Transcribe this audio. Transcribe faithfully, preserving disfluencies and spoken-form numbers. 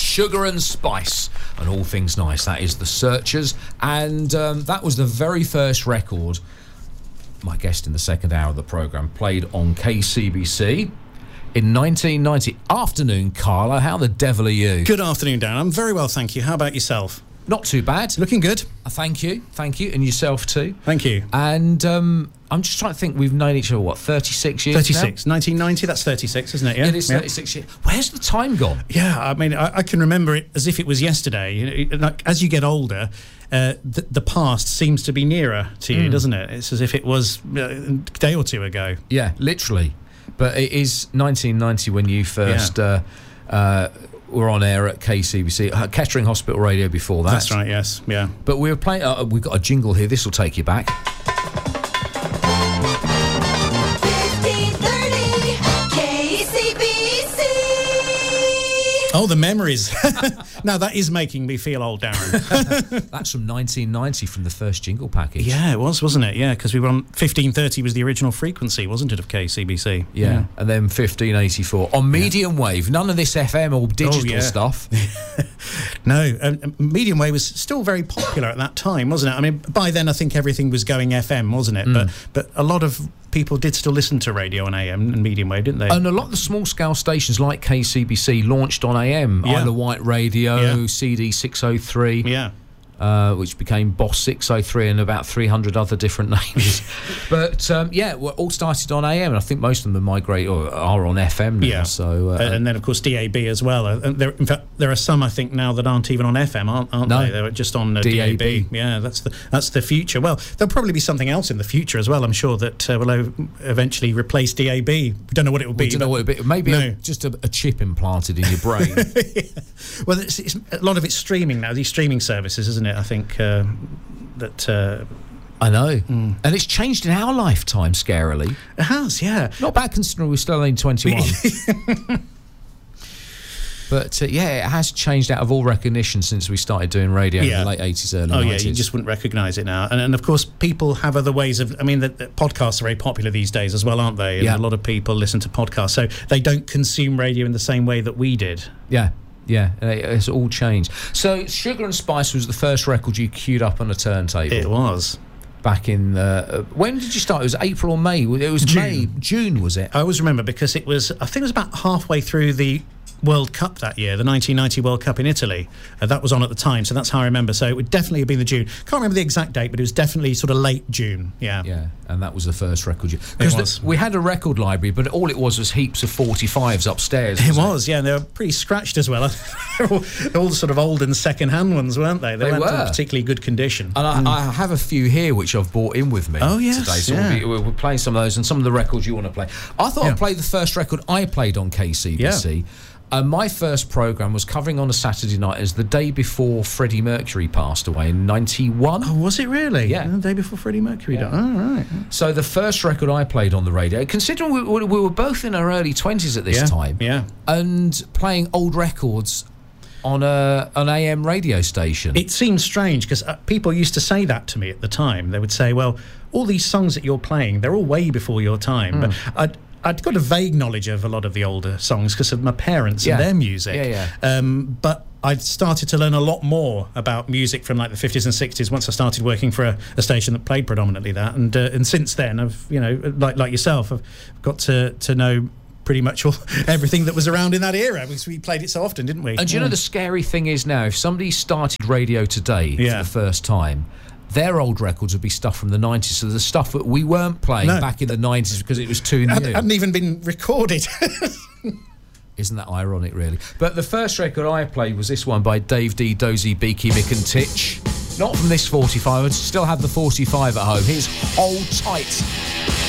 Sugar and Spice and All Things Nice. That is The Searchers, and um, that was the very first record my guest in the second hour of the programme played on K C B C in nineteen ninety. Afternoon, Carla. How the devil are you? Good afternoon, Darren. I'm very well, thank you. How about yourself? Not too bad. Looking good. Uh, thank you. Thank you. And yourself too. Thank you. And um, I'm just trying to think, we've known each other, what, thirty-six years thirty-six. now? nineteen ninety, that's thirty-six, isn't it? Yeah. It is thirty-six yeah. years. Where's the time gone? Yeah, I mean, I, I can remember it as if it was yesterday. You know, like, as you get older, uh, the, the past seems to be nearer to you, mm. doesn't it? It's as if it was a day or two ago. Yeah, literally. But it is nineteen ninety when you first... Yeah. Uh, uh, were on air at K C B C, uh, Kettering Hospital Radio before that. That's right, yes, yeah. But we were playing, uh, we've got a jingle here, this will take you back. fifteen thirty K C B C. Oh, the memories. Now, that is making me feel old, Darren. That's from nineteen ninety, from the first jingle package. Yeah, it was, wasn't it? Yeah, because we were on fifteen thirty was the original frequency, wasn't it, of K C B C? Yeah, yeah. And then fifteen eighty-four on medium yeah. wave. None of this F M or digital oh, yeah. stuff. No, um, medium wave was still very popular at that time, wasn't it? I mean, by then I think everything was going F M, wasn't it? Mm. But but a lot of people did still listen to radio on A M and medium wave, didn't they? And a lot of the small-scale stations like K C B C launched on A M. Yeah. Isle of Wight Radio, yeah. C D six oh three. Yeah. Uh, which became Boss six oh three and about three hundred other different names. But, um, yeah, we all started on A M, and I think most of them migrate or are on F M now. Yeah. So, uh, and then, of course, D A B as well. Uh, there, in fact, there are some, I think, now that aren't even on F M, aren't, aren't no. they? They're just on uh, D A B. D A B. Yeah, that's the that's the future. Well, there'll probably be something else in the future as well, I'm sure, that uh, will eventually replace D A B. We don't know what it will be. We don't know what it will be. Maybe no. a, just a, a chip implanted in your brain. yeah. Well, it's, it's, a lot of it's streaming now, these streaming services, isn't it, I think... Uh, that uh, I know mm. and it's changed in our lifetime scarily. It has, yeah. Not bad considering we're still only twenty-one. But uh, yeah, it has changed out of all recognition since we started doing radio yeah. in the late eighties, early oh nineties. Yeah, you just wouldn't recognise it now. And, and of course people have other ways of, I mean the, the podcasts are very popular these days as well, aren't they? And yeah. a lot of people listen to podcasts, so they don't consume radio in the same way that we did. Yeah. Yeah, it's all changed. So, Sugar and Spice was the first record you queued up on a turntable. It was. Back in... Uh, when did you start? It was April or May? It was June. May. June, was it? I always remember because it was... I think it was about halfway through the World Cup that year, the nineteen ninety World Cup in Italy. Uh, that was on at the time, so that's how I remember. So it would definitely have been the June. Can't remember the exact date, but it was definitely sort of late June. Yeah. Yeah, and that was the first record you... It was. The, we had a record library, but all it was was heaps of forty-fives upstairs. It was, it? yeah, and they were pretty scratched as well. all, all sort of old and second-hand ones, weren't they? They, they weren't were. in particularly good condition. And I, mm. I have a few here which I've brought in with me oh, yes, today. So yeah. we'll, be, we'll, we'll play some of those and some of the records you want to play. I thought yeah. I'd play the first record I played on K C B C. Yeah. Uh, my first programme was covering on a Saturday night as the day before Freddie Mercury passed away in ninety-one. Oh, was it really? Yeah. The day before Freddie Mercury yeah. died. Oh, right. So the first record I played on the radio, considering we, we were both in our early twenties at this yeah. time, yeah, and playing old records on a an A M radio station. It seems strange because uh, people used to say that to me at the time. They would say, well, all these songs that you're playing, they're all way before your time. Mm. But I'd... I'd got a vague knowledge of a lot of the older songs because of my parents yeah. and their music. Yeah, yeah. Um, but I'd started to learn a lot more about music from like the fifties and sixties once I started working for a, a station that played predominantly that. And uh, and since then, I've, you know, like like yourself, I've got to, to know pretty much all everything that was around in that era because we played it so often, didn't we? And do you yeah. know the scary thing is now, if somebody started radio today yeah. for the first time, their old records would be stuff from the nineties, so the stuff that we weren't playing no. back in the nineties because it was too new. It hadn't even been recorded. Isn't that ironic, really? But the first record I played was this one by Dave D, Dozy, Beaky, Mick and Titch. Not from this forty-five, I still have the forty-five at home. Here's Hold Tight.